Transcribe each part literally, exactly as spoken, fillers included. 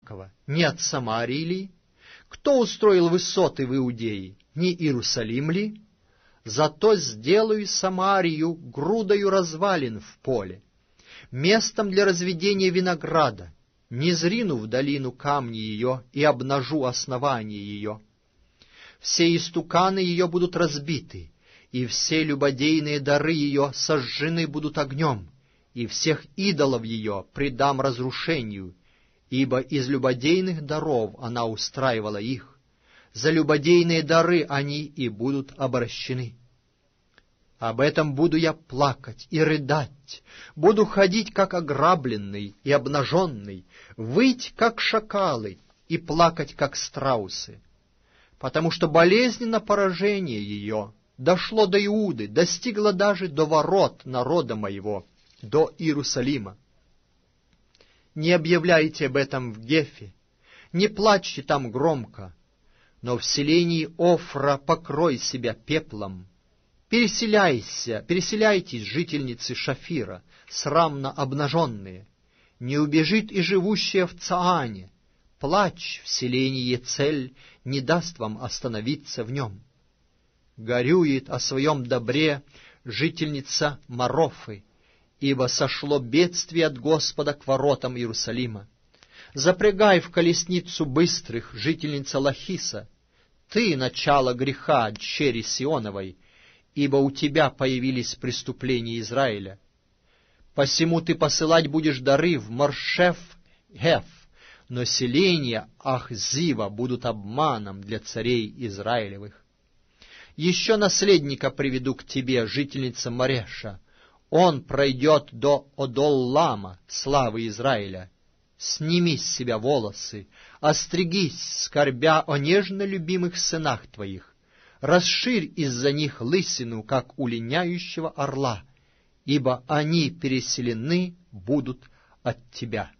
Иакова, не от Самарии ли? Кто устроил высоты в Иудее, не Иерусалим ли? Зато сделаю Самарию грудою развалин в поле, местом для разведения винограда, не зрину в долину камни ее и обнажу основание ее. Все истуканы ее будут разбиты, и все любодейные дары ее сожжены будут огнем, и всех идолов ее предам разрушению, ибо из любодейных даров она устраивала их, за любодейные дары они и будут обращены. Об этом буду я плакать и рыдать, буду ходить, как ограбленный и обнаженный, выть, как шакалы, и плакать, как страусы, потому что болезненно поражение ее дошло до Иуды, достигло даже до ворот народа моего, до Иерусалима. Не объявляйте об этом в Гефе, не плачьте там громко, но в селении Офра покрой себя пеплом. Переселяйся, переселяйтесь, жительницы Шафира, срамно обнаженные. Не убежит и живущая в Цаане. Плач в селении Ецель не даст вам остановиться в нем. Горюет о своем добре жительница Марофы, ибо сошло бедствие от Господа к воротам Иерусалима. Запрягай в колесницу быстрых, жительница Лахиса. Ты — начало греха, дщери Сионовой, ибо у тебя появились преступления Израиля. Посему ты посылать будешь дары в Моршеф-Хеф, но селения Ахзива будут обманом для царей Израилевых. Еще наследника приведу к тебе, жительница Мареша. Он пройдет до Одоллама, славы Израиля. Сними с себя волосы, остригись, скорбя о нежно любимых сынах твоих. Расширь из-за них лысину, как у линяющего орла, ибо они переселены будут от тебя.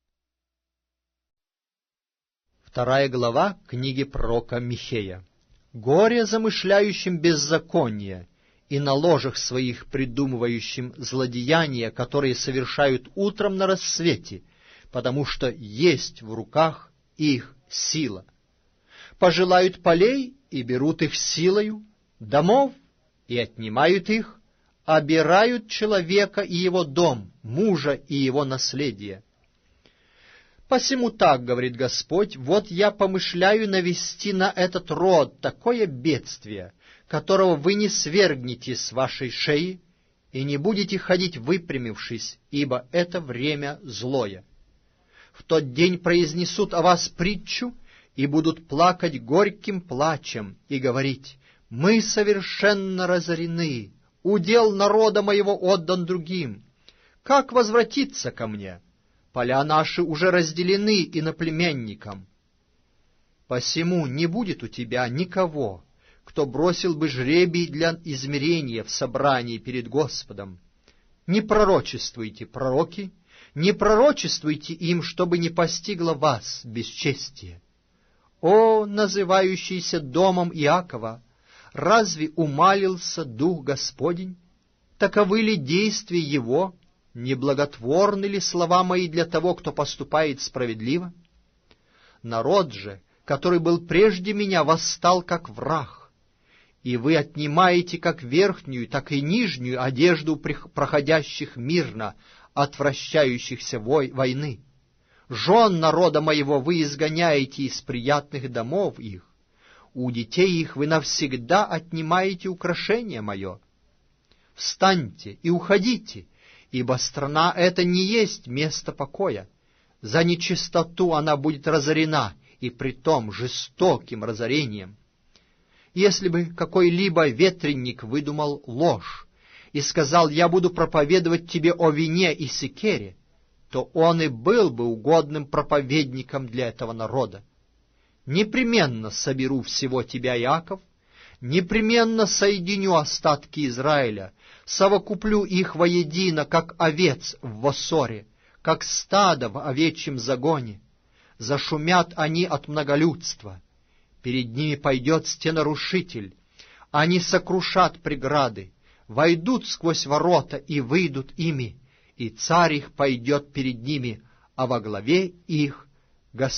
Вторая глава книги пророка Михея. Горе замышляющим беззаконие и на ложах своих придумывающим злодеяния, которые совершают утром на рассвете, потому что есть в руках их сила. Пожелают полей и берут их силою, домов и отнимают их, обирают человека и его дом, мужа и его наследие. Посему так, говорит Господь, вот я помышляю навести на этот род такое бедствие, которого вы не свергнете с вашей шеи и не будете ходить выпрямившись, ибо это время злое. В тот день произнесут о вас притчу и будут плакать горьким плачем и говорить: «Мы совершенно разорены, удел народа моего отдан другим. Как возвратиться ко мне? Поля наши уже разделены иноплеменникам». Посему не будет у тебя никого, кто бросил бы жребий для измерения в собрании перед Господом. Не пророчествуйте, пророки, не пророчествуйте им, чтобы не постигло вас бесчестие. О, называющийся домом Иакова, разве умалился Дух Господень? Таковы ли действия Его? Неблаготворны ли слова мои для того, кто поступает справедливо? Народ же, который был прежде меня, восстал как враг, и вы отнимаете как верхнюю, так и нижнюю одежду проходящих мирно, отвращающихся войны. Жен народа моего вы изгоняете из приятных домов их, у детей их вы навсегда отнимаете украшение мое. Встаньте и уходите, ибо страна эта не есть место покоя. За нечистоту она будет разорена, и притом жестоким разорением. Если бы какой-либо ветренник выдумал ложь и сказал: «Я буду проповедовать тебе о вине и секере», то он и был бы угодным проповедником для этого народа. Непременно соберу всего тебя, Иаков, непременно соединю остатки Израиля, совокуплю их воедино, как овец в воссоре, как стадо в овечьем загоне. Зашумят они от многолюдства. Перед ними пойдет стенорушитель. Они сокрушат преграды, войдут сквозь ворота и выйдут ими, и царь их пойдет перед ними, а во главе их